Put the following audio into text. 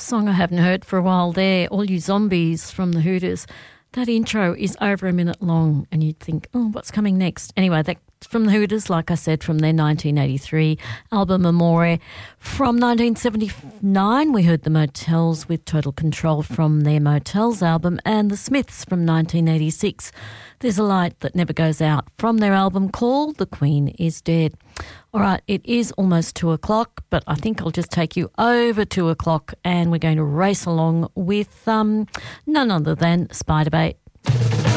song I haven't heard for a while there, All You Zombies from the Hooters. That intro is over a minute long and you'd think, oh, what's coming next? Anyway, that's from the Hooters, like I said, from their 1983 album Amore. From 1979, we heard the Motels with Total Control from their Motels album, and the Smiths from 1986. There's a Light That Never Goes Out from their album called The Queen Is Dead. All right, it is almost 2 o'clock, but I think I'll just take you over 2 o'clock and we're going to race along with none other than Spiderbait